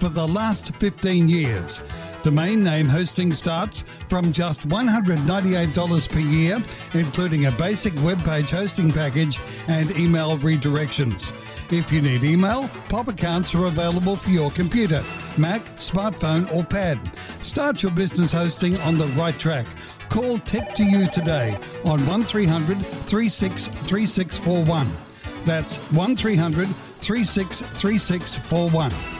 for the last 15 years. Domain name hosting starts from just $198 per year, including a basic web page hosting package and email redirections. If you need email, POP accounts are available for your computer, Mac, smartphone or pad. Start your business hosting on the right track. Call Tech2You today on 1300 363641. That's 1300 363641.